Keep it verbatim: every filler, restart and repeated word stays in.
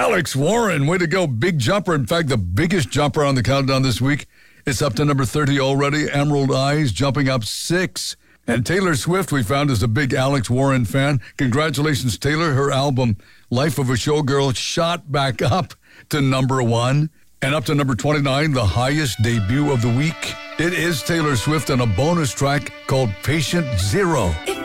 Alex Warren, way to go. Big jumper. In fact, the biggest jumper on the countdown this week. It's up to number thirty already. Emerald Eyes jumping up six. And Taylor Swift, we found, is a big Alex Warren fan. Congratulations, Taylor. Her album, Life of a Showgirl, shot back up to number one. And up to number twenty-nine, the highest debut of the week. It is Taylor Swift on a bonus track called Patient Zero. If